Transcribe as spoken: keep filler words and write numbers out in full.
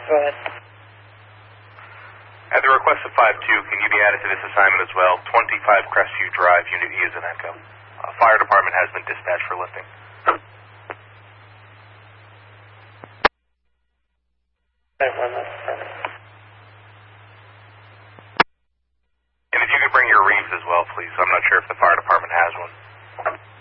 Go ahead. At the request of five two, can you be added to this assignment as well? twenty-five Crestview Drive, Unit E is an echo. Uh, fire department has been dispatched for lifting. And if you could bring your reams as well, please. I'm not sure if the fire department has one.